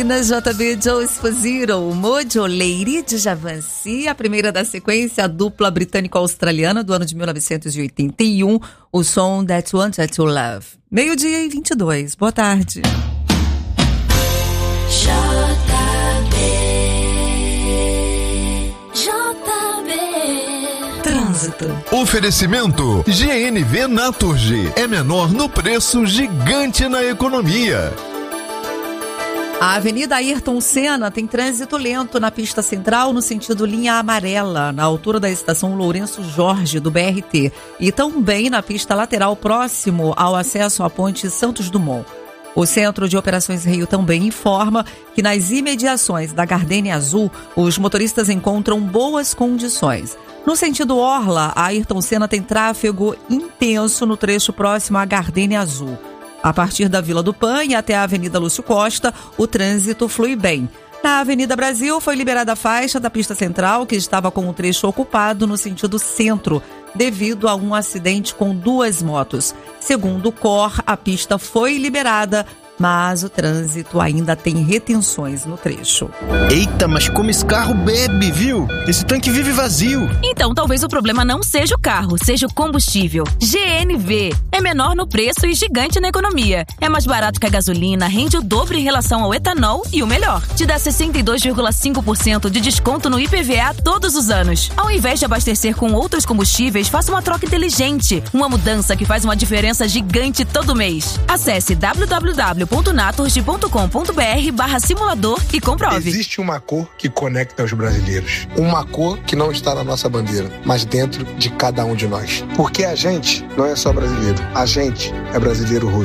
na JB Joe Esposito, Mojo Lady de Javancy, a primeira da sequência, a dupla britânico-australiana do ano de 1981, o som That Wanted to Love. 12:22, boa tarde. Oferecimento GNV Naturgy. É menor no preço, gigante na economia. A Avenida Ayrton Senna tem trânsito lento na pista central no sentido linha amarela, na altura da estação Lourenço Jorge do BRT, e também na pista lateral próximo ao acesso à ponte Santos Dumont. O Centro de Operações Rio também informa que nas imediações da Gardênia Azul, os motoristas encontram boas condições. No sentido Orla, a Ayrton Senna tem tráfego intenso no trecho próximo à Gardênia Azul. A partir da Vila do Pan e até a Avenida Lúcio Costa, o trânsito flui bem. Na Avenida Brasil, foi liberada a faixa da pista central, que estava com o trecho ocupado no sentido centro, devido a um acidente com 2 motos. Segundo o COR, a pista foi liberada, mas o trânsito ainda tem retenções no trecho. Eita, mas como esse carro bebe, viu? Esse tanque vive vazio. Então talvez o problema não seja o carro, seja o combustível. GNV é menor no preço e gigante na economia. É mais barato que a gasolina, rende o dobro em relação ao etanol e o melhor, te dá 62,5% de desconto no IPVA todos os anos. Ao invés de abastecer com outros combustíveis, faça uma troca inteligente. Uma mudança que faz uma diferença gigante todo mês. Acesse www.naturgy.com.br/simulador e comprove. Existe uma cor que conecta os brasileiros. Uma cor que não está na nossa bandeira, mas dentro de cada um de nós. Porque a gente não é só brasileiro. A gente é brasileiro roxo.